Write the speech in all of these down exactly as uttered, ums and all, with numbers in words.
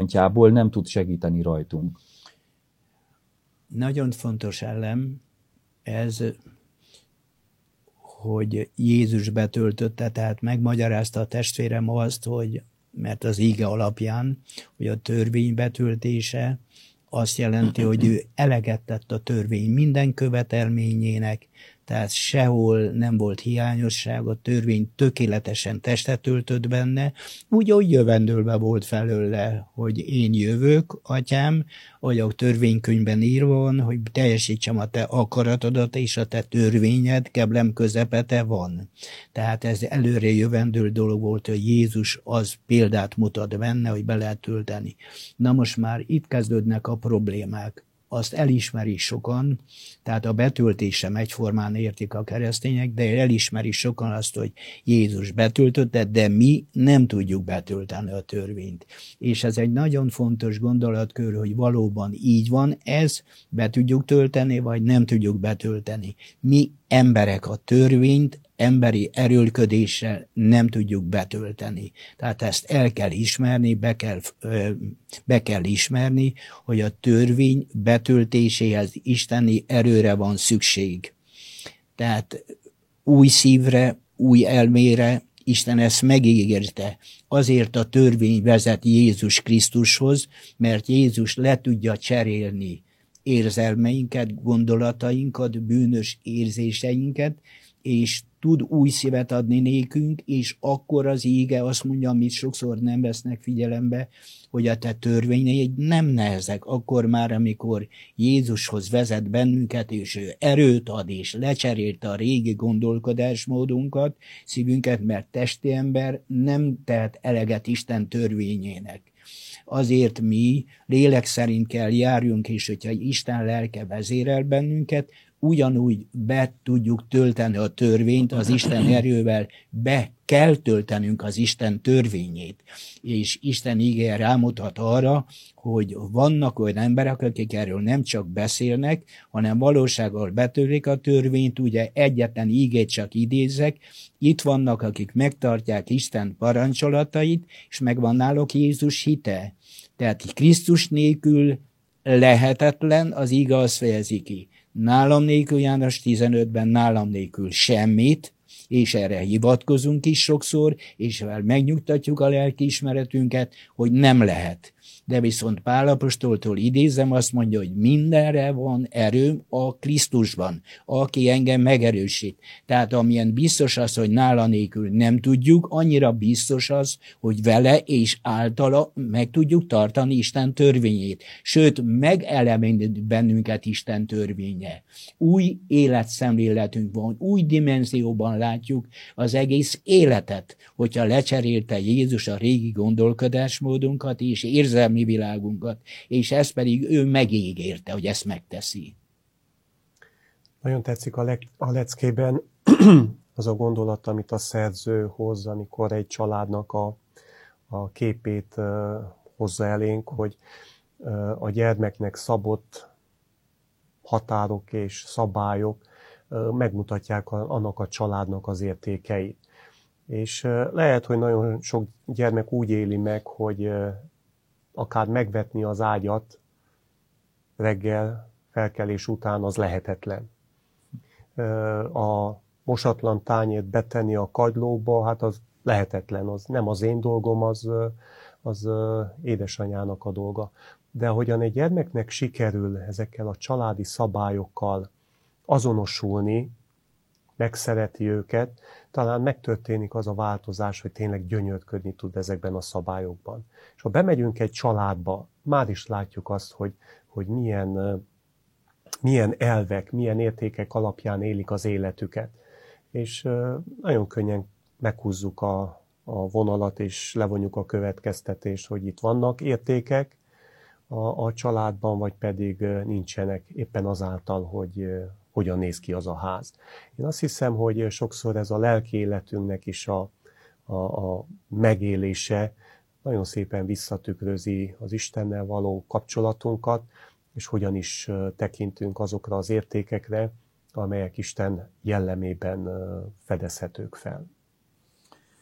szempontjából nem tud segíteni rajtunk. Nagyon fontos elem ez, hogy Jézus betöltötte, tehát megmagyarázta a testvérem azt, hogy, mert az íge alapján, hogy a törvény betöltése azt jelenti, hogy ő eleget tett a törvény minden követelményének, tehát sehol nem volt hiányosság, a törvény tökéletesen testet öltött benne, úgy, ahogy jövendőlve volt felőle, hogy én jövök, atyám, hogy a törvénykönyvben írva van, hogy teljesítsem a te akaratodat, és a te törvényed, keblem közepete van. Tehát ez előre jövendő dolog volt, hogy Jézus az példát mutat benne, hogy be lehet tölteni. Na most már itt kezdődnek a problémák. Azt elismeri sokan, tehát a betöltésem egyformán értik a keresztények, de elismeri sokan azt, hogy Jézus betöltötte, de mi nem tudjuk betölteni a törvényt. És ez egy nagyon fontos gondolatkör, hogy valóban így van, ez be tudjuk tölteni, vagy nem tudjuk betölteni. Mi emberek a törvényt emberi erőlködéssel nem tudjuk betölteni. Tehát ezt el kell ismerni, be kell, be kell ismerni, hogy a törvény betöltéséhez isteni erőre van szükség. Tehát új szívre, új elmére Isten ezt megígérte. Azért a törvény vezet Jézus Krisztushoz, mert Jézus le tudja cserélni érzelmeinket, gondolatainkat, bűnös érzéseinket, és tud új szívet adni nékünk, és akkor az íge azt mondja, amit sokszor nem vesznek figyelembe, hogy a te törvényeid nem nehezek. Akkor már, amikor Jézushoz vezet bennünket, és ő erőt ad, és lecserélte a régi gondolkodásmódunkat, szívünket, mert testi ember nem tehet eleget Isten törvényének. Azért mi lélek szerint kell járjunk, és hogyha Isten lelke vezérel bennünket, ugyanúgy be tudjuk tölteni a törvényt az Isten erővel, be kell töltenünk az Isten törvényét. És Isten igéje rámutat arra, hogy vannak olyan emberek, akik erről nem csak beszélnek, hanem valósággal betörlik a törvényt, ugye egyetlen igét csak idézek, itt vannak, akik megtartják Isten parancsolatait, és megvan náluk Jézus hite. Tehát Krisztus nélkül lehetetlen, az ige azt fejezi ki. Nálam nélkül, János tizenötben, nálam nélkül semmit, és erre hivatkozunk is sokszor, és megnyugtatjuk a lelkiismeretünket, hogy nem lehet. De viszont Pál apostoltól idézem, azt mondja, hogy mindenre van erőm a Krisztusban, aki engem megerősít. Tehát amilyen biztos az, hogy nála nélkül nem tudjuk, annyira biztos az, hogy vele és általa meg tudjuk tartani Isten törvényét. Sőt, megelemít bennünket Isten törvénye. Új életszemléletünk van, új dimenzióban látjuk az egész életet, hogyha lecserélte Jézus a régi gondolkodásmódunkat és érzelmi világunkat, és ezt pedig ő megígérte, hogy ezt megteszi. Nagyon tetszik a, le- a leckében az a gondolat, amit a szerző hoz, amikor egy családnak a, a képét uh, hozza elénk, hogy uh, a gyermeknek szabott határok és szabályok uh, megmutatják a, annak a családnak az értékeit. És uh, lehet, hogy nagyon sok gyermek úgy éli meg, hogy uh, akár megvetni az ágyat reggel, felkelés után, az lehetetlen. A mosatlan tányért betenni a kagylóba, hát az lehetetlen, az nem az én dolgom, az, az édesanyának a dolga. De ahogyan egy gyermeknek sikerül ezekkel a családi szabályokkal azonosulni, megszereti őket, talán megtörténik az a változás, hogy tényleg gyönyörködni tud ezekben a szabályokban. És ha bemegyünk egy családba, már is látjuk azt, hogy, hogy milyen, milyen elvek, milyen értékek alapján élik az életüket. És nagyon könnyen meghúzzuk a, a vonalat, és levonjuk a következtetést, hogy itt vannak értékek a, a családban, vagy pedig nincsenek, éppen azáltal, hogy hogyan néz ki az a ház. Én azt hiszem, hogy sokszor ez a lelki életünknek is a, a, a megélése nagyon szépen visszatükrözi az Istennel való kapcsolatunkat, és hogyan is tekintünk azokra az értékekre, amelyek Isten jellemében fedezhetők fel.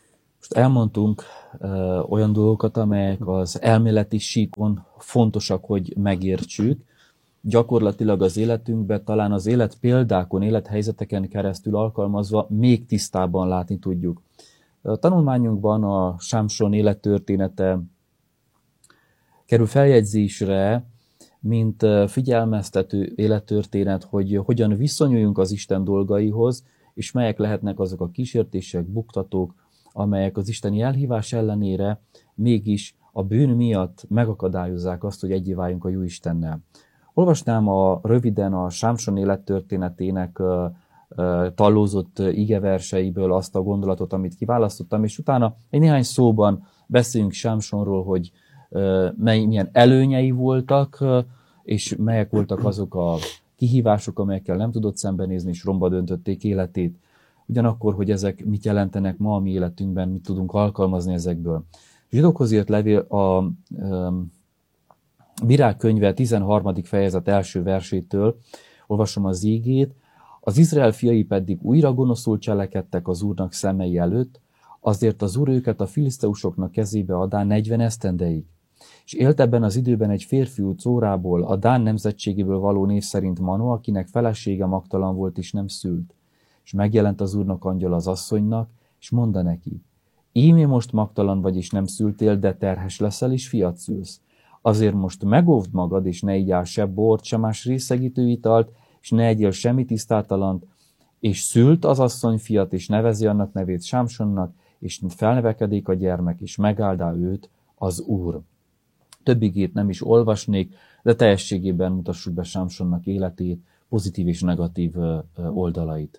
Most elmondtunk ö, olyan dolgokat, amelyek az elméleti síkon fontosak, hogy megértsük. Gyakorlatilag az életünkben, talán az életpéldákon, élethelyzeteken keresztül alkalmazva még tisztában látni tudjuk. A tanulmányunkban a Sámson élettörténete kerül feljegyzésre, mint figyelmeztető élettörténet, hogy hogyan viszonyuljunk az Isten dolgaihoz, és melyek lehetnek azok a kísértések, buktatók, amelyek az isteni elhívás ellenére mégis a bűn miatt megakadályozzák azt, hogy egyé váljunk a jó Istennel. Olvasnám a, röviden a Sámson élettörténetének uh, uh, tallózott igeverseiből azt a gondolatot, amit kiválasztottam, és utána egy néhány szóban beszéljünk Sámsonról, hogy uh, mely, milyen előnyei voltak, uh, és melyek voltak azok a kihívások, amelyekkel nem tudott szembenézni, és romba döntötték életét. Ugyanakkor, hogy ezek mit jelentenek ma a mi életünkben, mit tudunk alkalmazni ezekből. A Zsidókhoz írt levél a um, Bírák könyve tizenharmadik fejezet első versétől olvasom az ígét. Az Izrael fiai pedig újra gonoszul cselekedtek az Úrnak szemei előtt, azért az Úr őket a filiszteusoknak kezébe adán negyven esztendeig. És élt ebben az időben egy férfiú Córából, a Dán nemzetségéből való név szerint Mano, akinek felesége magtalan volt és nem szült. És megjelent az Úrnak angyal az asszonynak, és mondta neki, ímé most magtalan vagy és nem szültél, de terhes leszel és fiat szülsz. Azért most megóvd magad, és ne igyál se bort, se más részegítő italt, és ne egyél semmi tisztátalant, és szült az asszony fiat, és nevezi annak nevét Sámsonnak, és felnevekedik a gyermek, és megáldá őt az Úr. Több igét nem is olvasnék, de teljességében mutassuk be Sámsonnak életét, pozitív és negatív oldalait.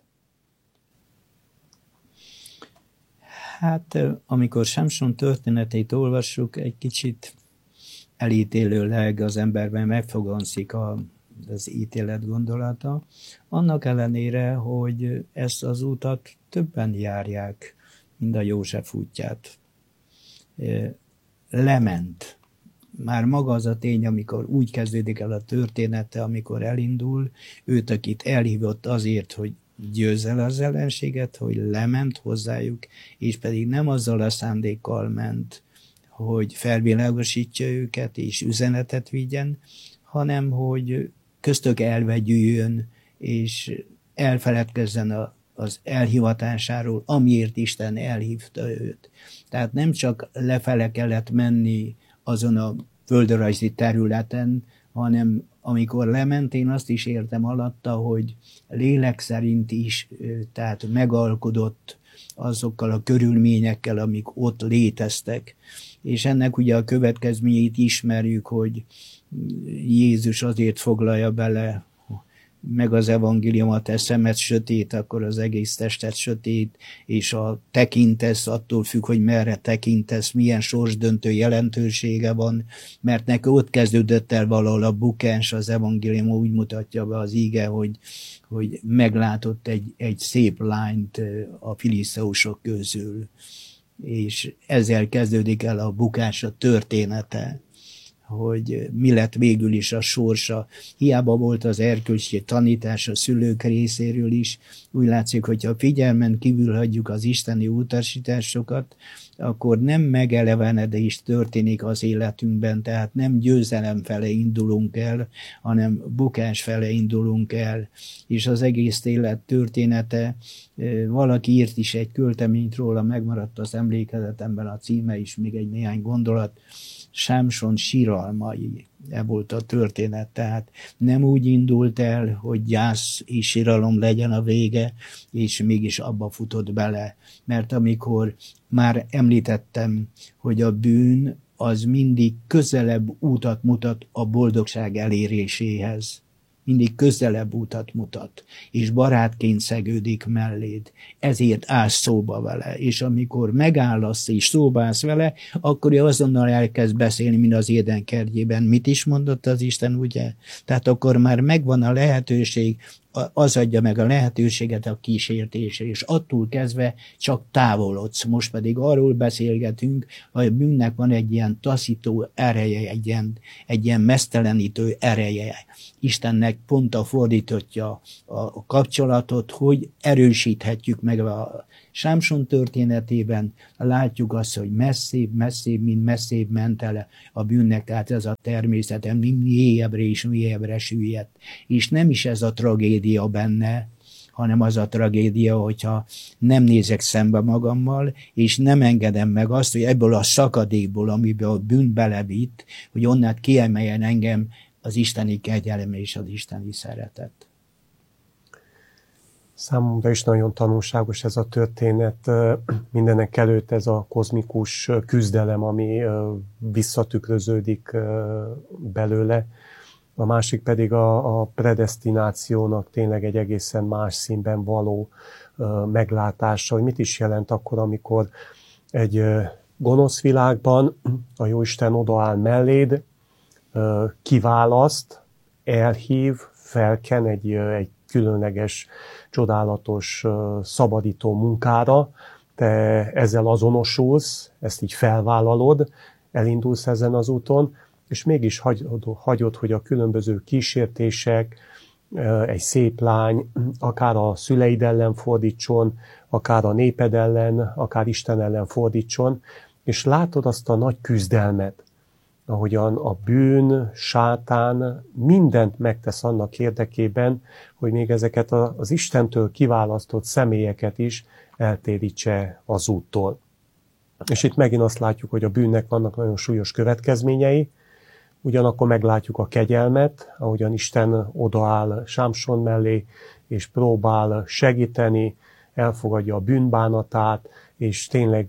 Hát, amikor Sámson történetét olvassuk, egy kicsit elítélőleg az emberben megfogalmazik a, az ítélet gondolata. Annak ellenére, hogy ezt az utat többen járják, mint a József útját. Lement. Már maga az a tény, amikor úgy kezdődik el a története, amikor elindul, őt, akit elhívott azért, hogy győzze le az ellenséget, hogy lement hozzájuk, és pedig nem azzal a szándékkal ment, hogy felvilágosítja őket és üzenetet vigyen, hanem hogy köztük elvegyüljön, és elfeledkezzen a, az elhivatásáról, amiért Isten elhívta őt. Tehát nem csak lefele kellett menni azon a földrajzi területen, hanem amikor lement, én azt is értem alatta, hogy lélek szerint is, tehát megalkodott azokkal a körülményekkel, amik ott léteztek. És ennek ugye a következményét ismerjük, hogy Jézus azért foglalja bele meg az evangélium, a te szemed sötét, akkor az egész tested sötét, és a tekintesz attól függ, hogy merre tekintesz, milyen sorsdöntő jelentősége van, mert neki ott kezdődött el valahol a bukás, az evangélium úgy mutatja be az íge, hogy, hogy meglátott egy, egy szép lányt a filiszteusok közül, és ezzel kezdődik el a bukása története, hogy mi lett végül is a sorsa. Hiába volt az erkölcsi tanítás a szülők részéről is. Úgy látszik, hogyha figyelmen kívül hagyjuk az isteni utasításokat, akkor nem megelevenedés történik az életünkben, tehát nem győzelem fele indulunk el, hanem bukás fele indulunk el. És az egész élet története, valaki írt is egy költeményt róla, megmaradt az emlékezetemben a címe is, még egy néhány gondolat, Sámson síralmai, e volt a történet, tehát nem úgy indult el, hogy gyász és síralom legyen a vége, és mégis abba futott bele. Mert amikor már említettem, hogy a bűn az mindig közelebb útat mutat a boldogság eléréséhez. Mindig közelebb utat mutat, és barátként szegődik melléd. Ezért állsz szóba vele, és amikor megállasz és szóbálsz vele, akkor ő azonnal elkezd beszélni, mint az Éden kertjében. Mit is mondott az Isten, ugye? Tehát akkor már megvan a lehetőség, az adja meg a lehetőséget a kísértésre, és attól kezdve csak távolodsz. Most pedig arról beszélgetünk, hogy a bűnnek van egy ilyen taszító ereje, egy ilyen, egy ilyen meztelenítő ereje. Istennek pont a fordítottja a kapcsolatot, hogy erősíthetjük meg a Sámson történetében látjuk azt, hogy messzébb, messzébb, mint messzébb ment el a bűnnek, tehát ez a természeten mélyebbre és mélyebbre süllyedt. És nem is ez a tragédia benne, hanem az a tragédia, hogyha nem nézek szembe magammal, és nem engedem meg azt, hogy ebből a szakadékból, amiből a bűn belevitt, hogy onnát kiemeljen engem az isteni kegyelem és az isteni szeretet. Számomra is nagyon tanulságos ez a történet. Mindenek előtt ez a kozmikus küzdelem, ami visszatükröződik belőle. A másik pedig a, a predesztinációnak tényleg egy egészen más színben való meglátása, hogy mit is jelent akkor, amikor egy gonosz világban a Jóisten odaáll melléd, kiválaszt, elhív, felken egy, egy különleges, csodálatos, szabadító munkára, te ezzel azonosulsz, ezt így felvállalod, elindulsz ezen az úton, és mégis hagyod, hagyod, hogy a különböző kísértések, egy szép lány, akár a szüleid ellen fordítson, akár a néped ellen, akár Isten ellen fordítson, és látod azt a nagy küzdelmet, ahogyan a bűn, sátán mindent megtesz annak érdekében, hogy még ezeket az Istentől kiválasztott személyeket is eltérítse az úttól. És itt megint azt látjuk, hogy a bűnnek vannak nagyon súlyos következményei, ugyanakkor meglátjuk a kegyelmet, ahogyan Isten odaáll Sámson mellé, és próbál segíteni, elfogadja a bűnbánatát, és tényleg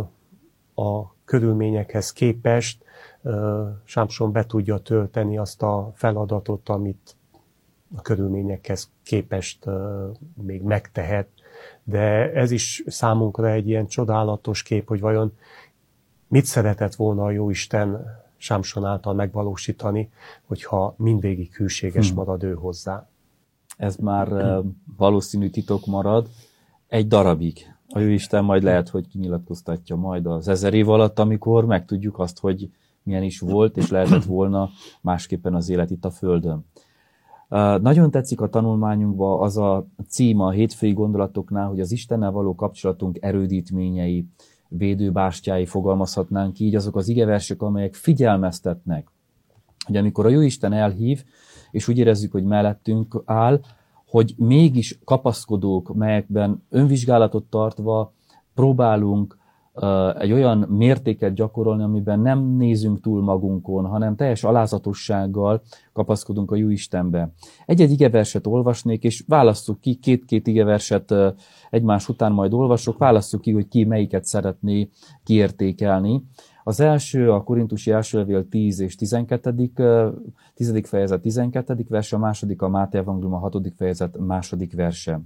a körülményekhez képest Sámson be tudja tölteni azt a feladatot, amit a körülményekhez képest még megtehet. De ez is számunkra egy ilyen csodálatos kép, hogy vajon mit szeretett volna a Jóisten Sámson által megvalósítani, hogyha mindvégig hűséges marad ő hozzá. Ez már valószínű titok marad egy darabig. A Jóisten majd lehet, hogy kinyilatkoztatja majd az ezer év alatt, amikor megtudjuk azt, hogy milyen is volt, és lehetett volna másképpen az élet itt a Földön. Nagyon tetszik a tanulmányunkban az a cím a hétfői gondolatoknál, hogy az Istennel való kapcsolatunk erődítményei, védőbástyái, fogalmazhatnánk így, azok az igeversek, amelyek figyelmeztetnek, hogy amikor a Jóisten elhív, és úgy érezzük, hogy mellettünk áll, hogy mégis kapaszkodók, melyekben önvizsgálatot tartva próbálunk uh, egy olyan mértéket gyakorolni, amiben nem nézünk túl magunkon, hanem teljes alázatossággal kapaszkodunk a Jóistenbe. Egy-egy igeverset olvasnék, és válasszuk ki, két-két igeverset uh, egymás után majd olvasok, válasszuk ki, hogy ki melyiket szeretné kiértékelni. Az első a Korintusi első levél tíz és tizenkettedik tizedik fejezet tizenkettedik verse, a második a Máté evangélium a hatodik fejezet második verse.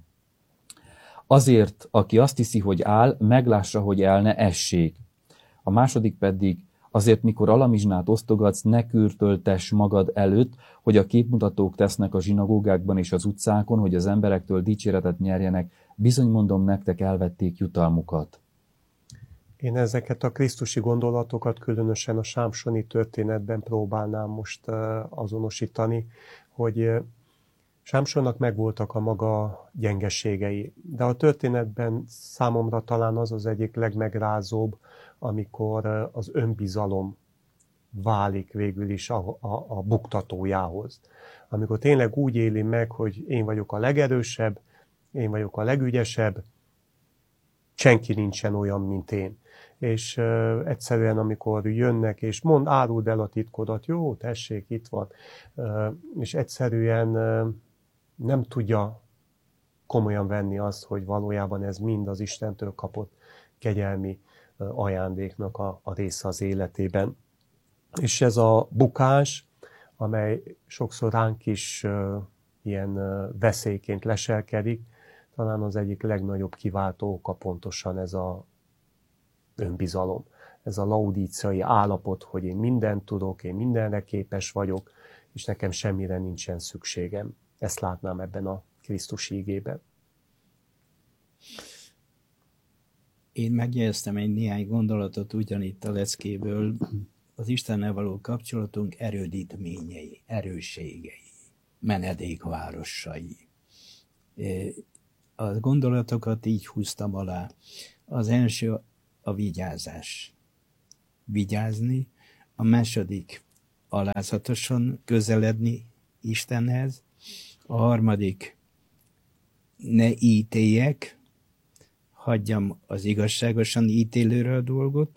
Azért, aki azt hiszi, hogy áll, meglássa, hogy el ne essék. A második pedig, azért, mikor alamizsnát osztogatsz, ne kürtöltess magad előtt, hogy a képmutatók tesznek a zsinagógákban és az utcákon, hogy az emberektől dicséretet nyerjenek. Bizony mondom, nektek elvették jutalmukat. Én ezeket a krisztusi gondolatokat különösen a sámsoni történetben próbálnám most azonosítani, hogy Sámsonnak megvoltak a maga gyengeségei, de a történetben számomra talán az az egyik legmegrázóbb, amikor az önbizalom válik végül is a, a, a buktatójához. Amikor tényleg úgy éli meg, hogy én vagyok a legerősebb, én vagyok a legügyesebb, senki nincsen olyan, mint én. És uh, egyszerűen, amikor jönnek, és mond, áruld el a titkodat, jó, tessék, itt van, uh, és egyszerűen uh, nem tudja komolyan venni azt, hogy valójában ez mind az Istentől kapott kegyelmi uh, ajándéknak a, a része az életében. És ez a bukás, amely sokszor ránk is uh, ilyen uh, veszélyként leselkedik, talán az egyik legnagyobb kiváltó oka pontosan ez a önbizalom. Ez a laudíciai állapot, hogy én mindent tudok, én mindenre képes vagyok, és nekem semmire nincsen szükségem. Ezt látnám ebben a Krisztusi igében. Én megjegyeztem egy néhány gondolatot ugyanitt a leckéből. Az Istennel való kapcsolatunk erődítményei, erősségei, menedékvárosai. a gondolatokat így húztam alá. Az első a vigyázás. Vigyázni. A második alázatosan közeledni Istenhez. A harmadik ne ítéljek, hagyjam az igazságosan ítélőre a dolgot,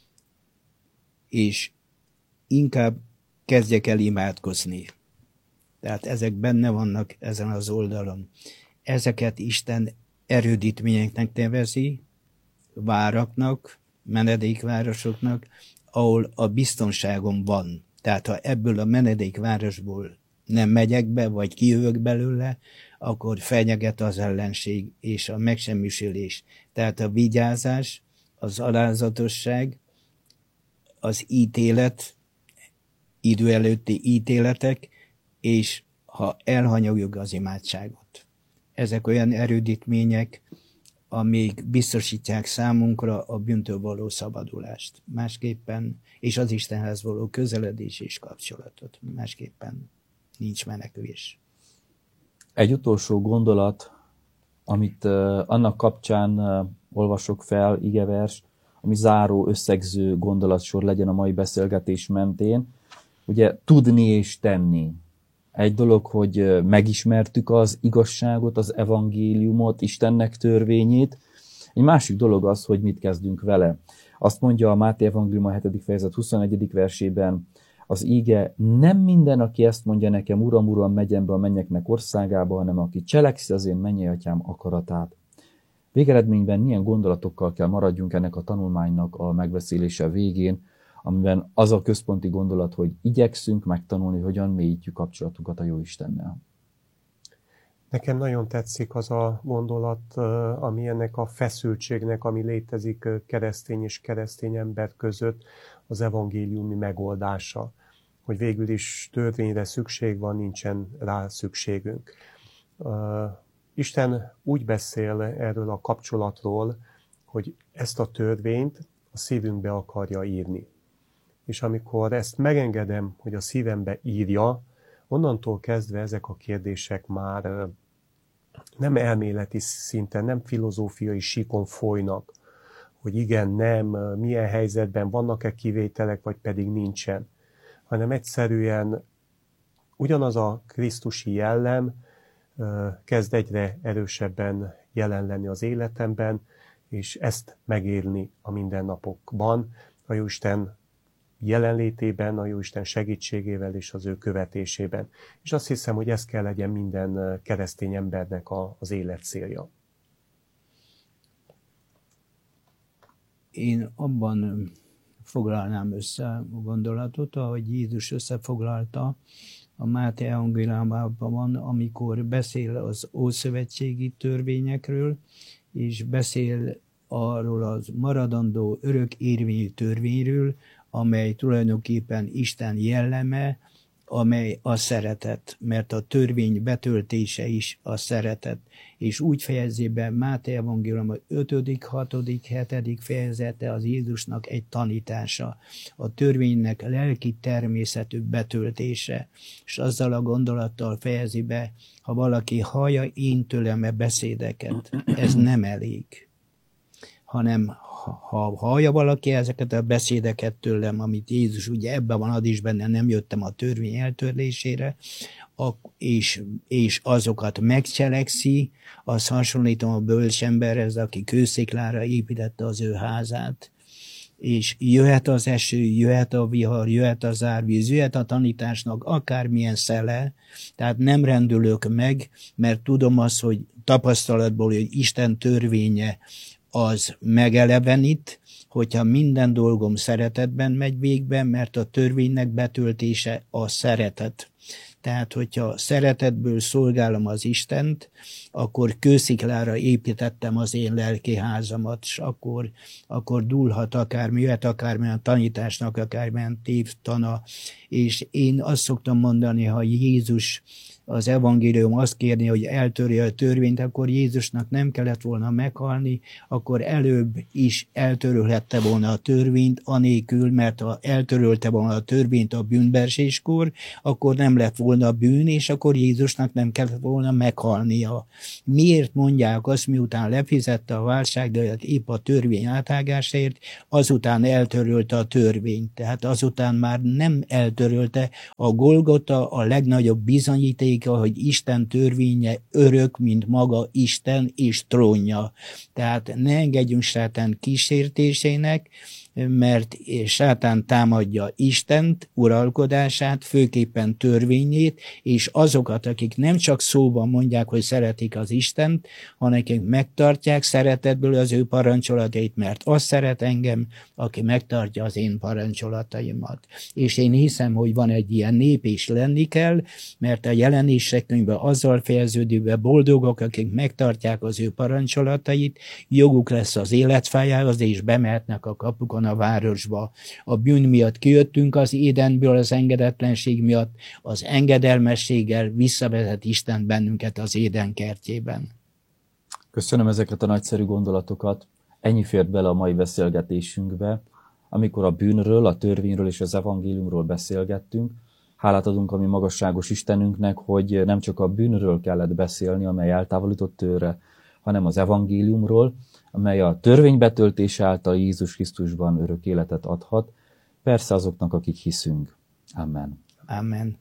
és inkább kezdjek el imádkozni. Tehát ezek benne vannak ezen az oldalon. Ezeket Isten erődítményeknek nevezi, váraknak, menedékvárosoknak, ahol a biztonságom van. Tehát ha ebből a menedékvárosból nem megyek be, vagy kijövök belőle, akkor fenyeget az ellenség és a megsemmisülés. Tehát a vigyázás, az alázatosság, az ítélet, idő előtti ítéletek, és ha elhanyagjuk az imádságot. Ezek olyan erődítmények, amik biztosítják számunkra a bűntől való szabadulást. Másképpen, és az Istenhez való közeledés és kapcsolatot. Másképpen nincs menekülés. Egy utolsó gondolat, amit uh, annak kapcsán uh, olvasok fel, igevers, ami záró, összegző gondolatsor legyen a mai beszélgetés mentén. Ugye tudni és tenni. Egy dolog, hogy megismertük az igazságot, az evangéliumot, Istennek törvényét. Egy másik dolog az, hogy mit kezdünk vele. Azt mondja a Máté evangélium a hetedik fejezet huszonegyedik versében, az íge, nem minden, aki ezt mondja nekem, Uram, Uram, megyen be a mennyeknek országába, hanem aki cselekszi az én mennyei atyám akaratát. Végeredményben milyen gondolatokkal kell maradjunk ennek a tanulmánynak a megbeszélése végén, amiben az a központi gondolat, hogy igyekszünk megtanulni, hogyan mélyítjük kapcsolatunkat a Jóistennel. Nekem nagyon tetszik az a gondolat, ami ennek a feszültségnek, ami létezik keresztény és keresztény ember között, az evangéliumi megoldása. Hogy végül is törvényre szükség van, nincsen rá szükségünk. Isten úgy beszél erről a kapcsolatról, hogy ezt a törvényt a szívünkbe akarja írni. És amikor ezt megengedem, hogy a szívembe írja, onnantól kezdve ezek a kérdések már nem elméleti szinten, nem filozófiai síkon folynak, hogy igen, nem, milyen helyzetben vannak-e kivételek, vagy pedig nincsen, hanem egyszerűen ugyanaz a krisztusi jellem kezd egyre erősebben jelen lenni az életemben, és ezt megélni a mindennapokban, a Jóisten jelenlétében, a Jóisten segítségével és az ő követésében. És azt hiszem, hogy ez kell legyen minden keresztény embernek a, az élet célja. Én abban foglalnám össze a gondolatot, ahogy Jézus összefoglalta a Máté evangéliumában, amikor beszél az ószövetségi törvényekről, és beszél arról az maradandó örök érvényű törvényről, amely tulajdonképpen Isten jelleme, amely a szeretet, mert a törvény betöltése is a szeretet. És úgy fejezi be Máté evangélium a ötödik, hatodik, hetedik fejezete az Jézusnak egy tanítása. A törvénynek lelki természetű betöltése. És azzal a gondolattal fejezi be, ha valaki hallja én tőlem a beszédeket, ez nem elég. Hanem ha hallja valaki ezeket a beszédeket tőlem, amit Jézus ugye ebben van, ad is benne, nem jöttem a törvény eltörlésére, és, és azokat megcselekszi, azt hasonlítom a bölcs emberhez, aki kősziklára építette az ő házát. És jöhet az eső, jöhet a vihar, jöhet az árvíz, jöhet a tanításnak akármilyen szele, tehát nem rendülök meg, mert tudom azt, hogy tapasztalatból, hogy Isten törvénye az megelevenít, hogyha minden dolgom szeretetben megy végbe, mert a törvénynek betöltése a szeretet. Tehát, hogyha szeretetből szolgálom az Istent, akkor kősziklára építettem az én lelki házamat, és akkor, akkor dúlhat akármi, jöhet akármilyen tanításnak, akármilyen tévtana. És én azt szoktam mondani, ha Jézus az evangélium azt kérni, hogy eltörje a törvényt, akkor Jézusnak nem kellett volna meghalni, akkor előbb is eltörölhette volna a törvényt, anélkül, mert ha eltörölte volna a törvényt a bűnbeeséskor, akkor nem lett volna bűn, és akkor Jézusnak nem kellett volna meghalnia. Miért mondják azt, miután lefizette a válságdíjat épp a törvény áthágásáért, azután eltörölte a törvényt. Tehát azután már nem eltörölte. A Golgota a legnagyobb bizonyítéka, hogy Isten törvénye örök, mint maga Isten és trónja. Tehát ne engedjünk sátán kísértésének, mert sátán támadja Istent, uralkodását, főképpen törvényét, és azokat, akik nem csak szóban mondják, hogy szeretik az Istent, hanem akik megtartják szeretetből az ő parancsolatait, mert azt szeret engem, aki megtartja az én parancsolataimat. És én hiszem, hogy van egy ilyen nép, és lenni kell, mert a Jelenések könyve azzal fejeződik be, boldogok, akik megtartják az ő parancsolatait, joguk lesz az életfájához, és bemehetnek a kapukon a városba. A bűn miatt kijöttünk az Édenből, az engedetlenség miatt, az engedelmességgel visszavezet Isten bennünket az Éden kertjében. Köszönöm ezeket a nagyszerű gondolatokat. Ennyi fért bele a mai beszélgetésünkbe, amikor a bűnről, a törvényről és az evangéliumról beszélgettünk. Hálát adunk a mi magasságos Istenünknek, hogy nem csak a bűnről kellett beszélni, amely eltávolított tőle, hanem az evangéliumról, amely a törvény betöltése által Jézus Krisztusban örök életet adhat, persze azoknak, akik hiszünk. Amen. Amen.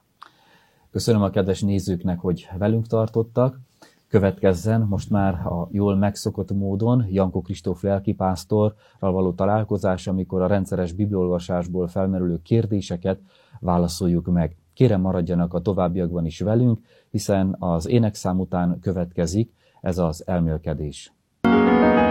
Köszönöm a kedves nézőknek, hogy velünk tartottak. Következzen most már a jól megszokott módon Jankó Kristóf lelkipásztorral való találkozás, amikor a rendszeres bibliaolvasásból felmerülő kérdéseket válaszoljuk meg. Kérem, maradjanak a továbbiakban is velünk, hiszen az énekszám után következik ez az elmélkedés.